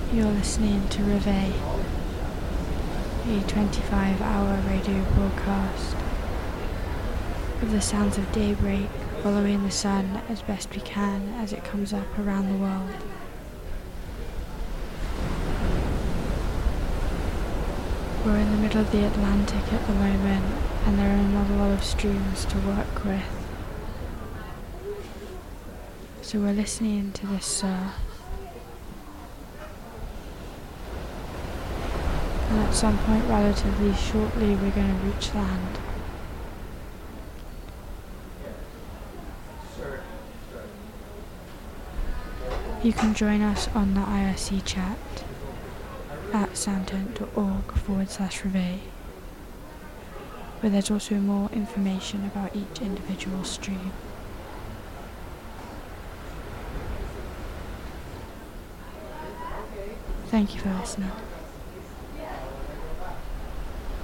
You're listening to Reveille, a 25-hour radio broadcast of the sounds of daybreak, following the sun as best we can as it comes up around the world. We're in the middle of the Atlantic at the moment, and there are not a lot of streams to work with. So we're listening to this surf. And at some point relatively shortly we're going to reach land. You can join us on the IRC chat at soundtent.org/Reveille, where there's also more information about each individual stream. Thank you for listening.